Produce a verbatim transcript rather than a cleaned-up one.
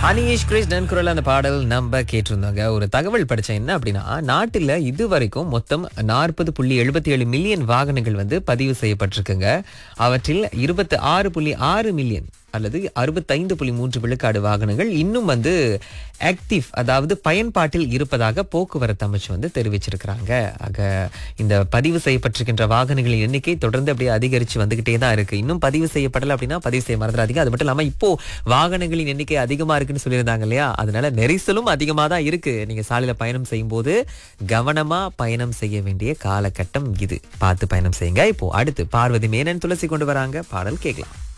அனீஷ் கிருஷ்ணன் குரல் அந்த பாடல் நம்ம கேட்டிருந்தாங்க. ஒரு தகவல் படிச்சேன். என்ன அப்படின்னா, நாட்டுல இதுவரைக்கும் மொத்தம் நாற்பது புள்ளி எழுபத்தி ஏழு மில்லியன் வாகனங்கள் வந்து பதிவு செய்யப்பட்டிருக்குங்க. அவற்றில் இருபத்தி ஆறு புள்ளி ஆறு மில்லியன் அல்லது அறுபத்தைந்து புள்ளி மூன்று விழுக்காடு வாகனங்கள் இன்னும் வந்து ஆக்டிவ், அதாவது பயன்பாட்டில் இருப்பதாக போக்குவரத்து அமைச்சு வந்து தெரிவிச்சிருக்கிறாங்க. ஆக இந்த பதிவு செய்யப்பட்டிருக்கின்ற வாகனங்களின் எண்ணிக்கை தொடர்ந்து அப்படியே அதிகரித்து வந்துகிட்டே தான் இருக்கு. இன்னும் பதிவு செய்யப்படலை அப்படின்னா பதிவு செய்ய மறந்துடாதீங்க. அது மட்டும் இல்லாம இப்போ வாகனங்களின் எண்ணிக்கை அதிகமா இருக்குன்னு சொல்லியிருந்தாங்க இல்லையா, அதனால நெரிசலும் அதிகமா தான் இருக்கு. நீங்க சாலையில பயணம் செய்யும் போது கவனமா பயணம் செய்ய வேண்டிய காலகட்டம் இது. பார்த்து பயணம் செய்யுங்க. இப்போ அடுத்து பார்வதி மேனன் துளசி கொண்டு வராங்க, பாடல் கேட்கலாம்.